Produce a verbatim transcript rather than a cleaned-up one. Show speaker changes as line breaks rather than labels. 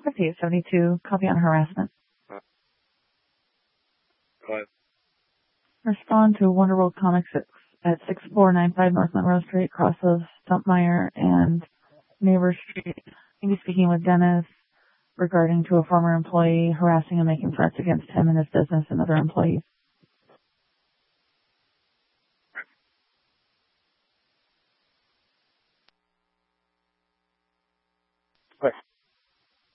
fifty-eight seventy-two, copy on harassment.
Uh, go ahead.
Respond to Wonder World Comics at, at six four nine five North Monroe Street, cross of Stumpmeyer and Neighbor Street. I'll be speaking with Dennis regarding to a former employee harassing and making threats against him and his business and other employees.